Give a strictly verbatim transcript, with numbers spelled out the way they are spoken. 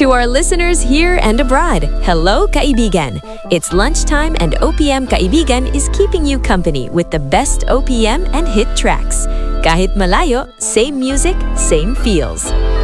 To our listeners here and abroad, hello kaibigan! It's lunchtime and O P M Kaibigan is keeping you company with the best O P M and hit tracks. Kahit malayo, same music, same feels.